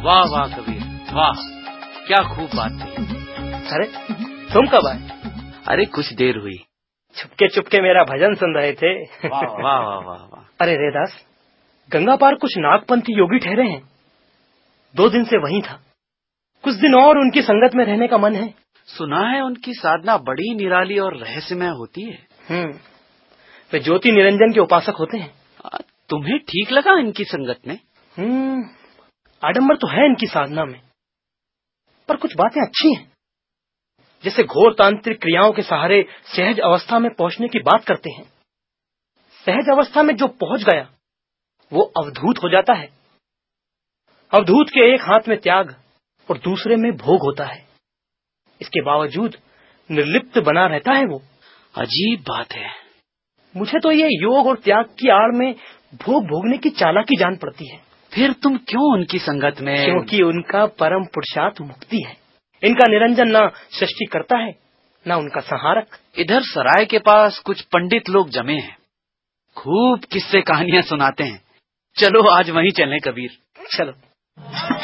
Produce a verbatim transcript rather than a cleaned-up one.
वाह वाह कबीर, वाह, क्या खूब बात कही। अरे तुम कब आए? अरे कुछ देर हुई। छुपके छुपके मेरा भजन सुन रहे थे। वाह वाह वाह वाह वाह। अरे रेदास, गंगा पार कुछ नागपंथी योगी ठहरे हैं। दो दिन से वहीं था। कुछ दिन और उनकी संगत में रहने का मन है। सुना है उनकी साधना बड़ी निराली और रहस्यमय होती है। हम्म, वे ज्योति निरंजन के उपासक होते हैं। आ, तुम्हें ठीक लगा इनकी संगत में? हम्म, आडंबर तो है इनकी साधना में, पर कुछ बातें अच्छी हैं। जैसे घोर तांत्रिक क्रियाओं के सहारे सहज अवस्था में पहुंचने की बात करते हैं। सहज अवस्था में जो पहुंच गया वो अवधूत हो जाता है। अवधूत के एक हाथ में त्याग और दूसरे में भोग होता है। इसके बावजूद निर्लिप्त बना रहता है वो। अजीब बात है। मुझे तो ये योग और त्याग की आड़ में भोग भोगने की चालाकी जान पड़ती है। फिर तुम क्यों उनकी संगत में? क्योंकि उनका परम पुरुषार्थ मुक्ति है। इनका निरंजन ना सृष्टि करता है, ना उनका संहारक। इधर सराय के पास कुछ पंडित लोग जमे हैं, खूब किस्से कहानियां सुनाते हैं। चलो आज वहीं चलें कबीर। चलो।